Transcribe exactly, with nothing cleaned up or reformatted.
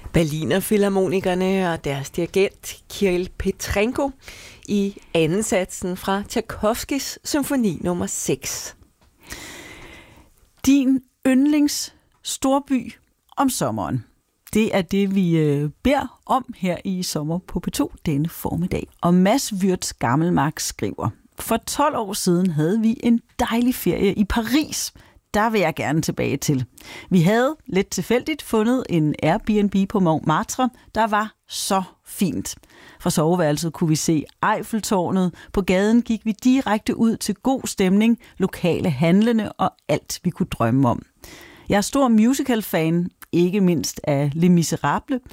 Berliner Filharmonikerne og deres dirigent Kirill Petrenko i anden satsen fra Tchaikovskys symfoni nummer seks. Din yndlings storby om sommeren. Det er det, vi øh, beder om her i Sommer på P to denne formiddag. Og Mads Wirtz Gammelmark skriver: For tolv år siden havde vi en dejlig ferie i Paris. Der vil jeg gerne tilbage til. Vi havde lidt tilfældigt fundet en Airbnb på Montmartre, der var så fint. Fra soveværelset kunne vi se Eiffeltårnet. På gaden gik vi direkte ud til god stemning, lokale handlende og alt, vi kunne drømme om. Jeg er stor musical-fan, ikke mindst af Les Misérables,